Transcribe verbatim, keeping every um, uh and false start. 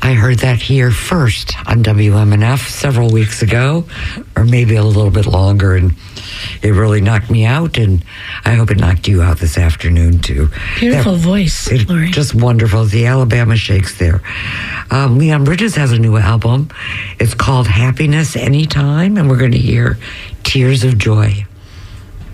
I heard that here first on W M N F several weeks ago, or maybe a little bit longer, and it really knocked me out, and I hope it knocked you out this afternoon, too. Beautiful that, voice, it, Lori. Just wonderful. The Alabama Shakes there. Um, Leon Bridges has a new album. It's called Happiness Anytime, and we're going to hear Tears of Joy.